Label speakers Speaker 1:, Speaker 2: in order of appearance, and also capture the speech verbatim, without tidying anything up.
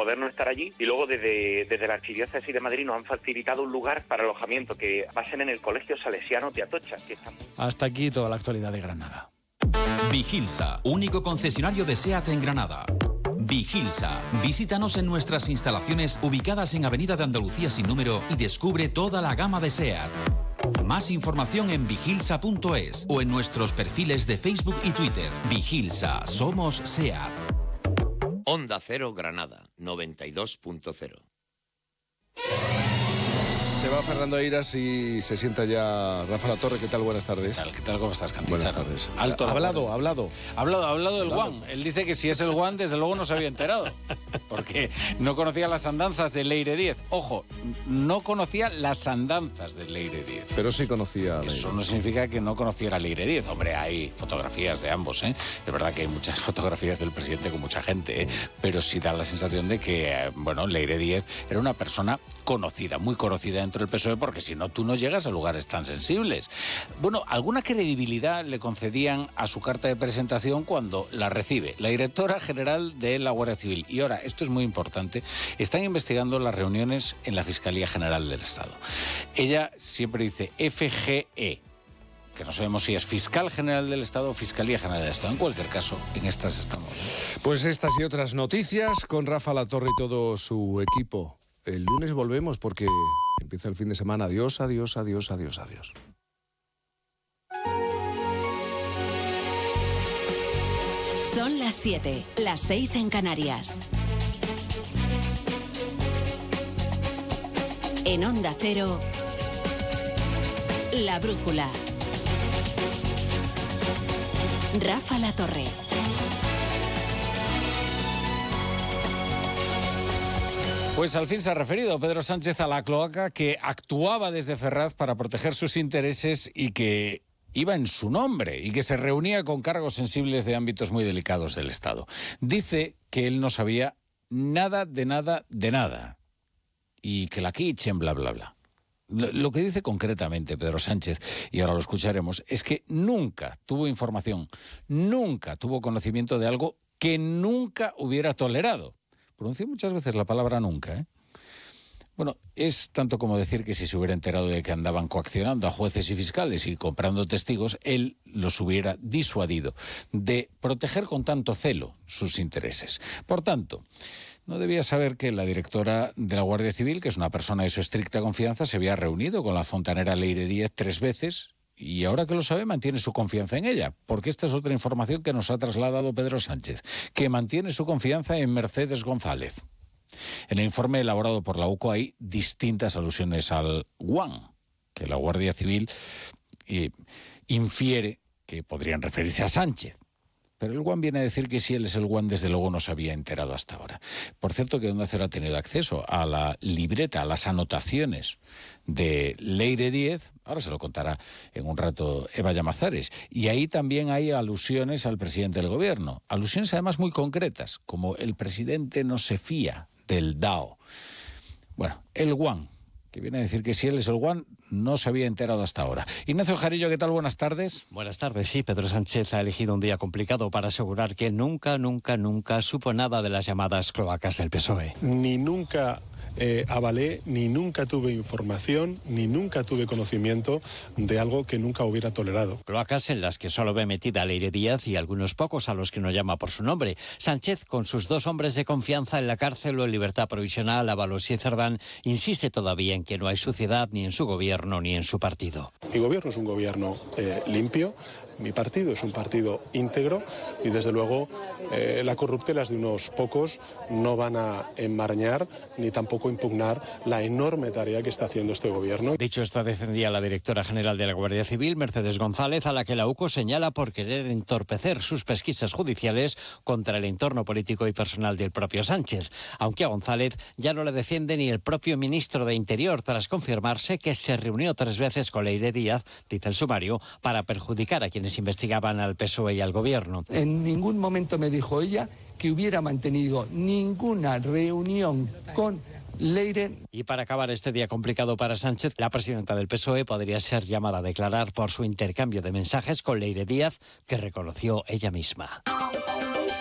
Speaker 1: poder no estar allí. Y luego desde, desde la Archidiócesis de Madrid nos han facilitado un lugar para alojamiento que va a ser en el Colegio Salesiano de Atocha. Que está muy...
Speaker 2: Hasta aquí toda la actualidad de Granada.
Speaker 3: Vigilsa, único concesionario de SEAT en Granada. Vigilsa, visítanos en nuestras instalaciones ubicadas en Avenida de Andalucía sin número y descubre toda la gama de SEAT. Más información en vigilsa punto es o en nuestros perfiles de Facebook y Twitter. Vigilsa, somos SEAT.
Speaker 4: Onda Cero Granada, noventa y dos punto cero.
Speaker 5: Se va Fernando Eiras y se sienta ya Rafa Latorre. ¿Qué tal? Buenas tardes.
Speaker 2: ¿Qué tal? ¿Qué tal? ¿Cómo estás, Cantizano?
Speaker 5: Buenas tardes.
Speaker 2: Alto
Speaker 5: ha hablado, ha hablado.
Speaker 2: Ha hablado, ha hablado del Guan. Él dice que si es el Guan, desde luego no se había enterado. Porque no conocía las andanzas de Leire Díez. Ojo, no conocía las andanzas de Leire Díez.
Speaker 5: Pero sí conocía a Leire.
Speaker 2: Eso no significa que no conociera a Leire Díez. Hombre, hay fotografías de ambos, ¿eh? Es verdad que hay muchas fotografías del presidente con mucha gente, ¿eh? Pero sí da la sensación de que, eh, bueno, Leire Díez era una persona conocida, muy conocida dentro del P S O E, porque si no, tú no llegas a lugares tan sensibles. Bueno, alguna credibilidad le concedían a su carta de presentación cuando la recibe la directora general de la Guardia Civil. Y ahora, esto es muy importante, están investigando las reuniones en la Fiscalía General del Estado. Ella siempre dice F G E, que no sabemos si es Fiscal General del Estado o Fiscalía General del Estado. En cualquier caso, en estas estamos.
Speaker 5: Pues estas y otras noticias con Rafa Latorre y todo su equipo. El lunes volvemos porque empieza el fin de semana. Adiós, adiós, adiós, adiós, adiós.
Speaker 6: Son las siete, las seis en Canarias. En Onda Cero, La Brújula. Rafa Latorre.
Speaker 2: Pues al fin se ha referido Pedro Sánchez a la cloaca que actuaba desde Ferraz para proteger sus intereses y que iba en su nombre y que se reunía con cargos sensibles de ámbitos muy delicados del Estado. Dice que él no sabía nada de nada de nada y que la quichen, bla, bla, bla. Lo que dice concretamente Pedro Sánchez, y ahora lo escucharemos, es que nunca tuvo información, nunca tuvo conocimiento de algo que nunca hubiera tolerado. Pronunció muchas veces la palabra nunca, ¿eh? Bueno, es tanto como decir que si se hubiera enterado de que andaban coaccionando a jueces y fiscales y comprando testigos, él los hubiera disuadido de proteger con tanto celo sus intereses. Por tanto, no debía saber que la directora de la Guardia Civil, que es una persona de su estricta confianza, se había reunido con la fontanera Leire Díez tres veces. Y ahora que lo sabe, mantiene su confianza en ella, porque esta es otra información que nos ha trasladado Pedro Sánchez, que mantiene su confianza en Mercedes González. En el informe elaborado por la U C O hay distintas alusiones al Guan, que la Guardia Civil eh, infiere que podrían referirse a Sánchez. Pero el Guan viene a decir que si él es el Guan, desde luego no se había enterado hasta ahora. Por cierto, que Onda Cero ha tenido acceso a la libreta, a las anotaciones de Leire Díez, ahora se lo contará en un rato Eva Llamazares, y ahí también hay alusiones al presidente del gobierno, alusiones además muy concretas, como el presidente no se fía del D A O. Bueno, el Guan, que viene a decir que si él es el Guan, no se había enterado hasta ahora. Ignacio Jarillo, ¿qué tal? Buenas tardes.
Speaker 7: Buenas tardes. Sí, Pedro Sánchez ha elegido un día complicado para asegurar que nunca, nunca, nunca supo nada de las llamadas cloacas del P S O E.
Speaker 8: Ni nunca eh, avalé, ni nunca tuve información, ni nunca tuve conocimiento de algo que nunca hubiera tolerado.
Speaker 7: Cloacas en las que solo ve metida Leire Díaz y algunos pocos a los que no llama por su nombre. Sánchez, con sus dos hombres de confianza en la cárcel o en libertad provisional, Ábalos y Cerdán, insiste todavía en que no hay suciedad ni en su gobierno ni en su partido.
Speaker 8: Mi gobierno es un gobierno eh, limpio, mi partido es un partido íntegro y desde luego eh, las corruptelas de unos pocos no van a enmarañar ni tampoco impugnar la enorme tarea que está haciendo este gobierno.
Speaker 7: Dicho esto, defendía la directora general de la Guardia Civil, Mercedes González, a la que la U C O señala por querer entorpecer sus pesquisas judiciales contra el entorno político y personal del propio Sánchez, aunque a González ya no le defiende ni el propio ministro de Interior, tras confirmarse que se reunió tres veces con Leire Díaz, dice el sumario, para perjudicar a quienes investigaban al P S O E y al gobierno.
Speaker 9: En ningún momento me dijo ella que hubiera mantenido ninguna reunión con Leire.
Speaker 7: Y para acabar este día complicado para Sánchez, la presidenta del P S O E podría ser llamada a declarar por su intercambio de mensajes con Leire Díaz, que reconoció ella misma.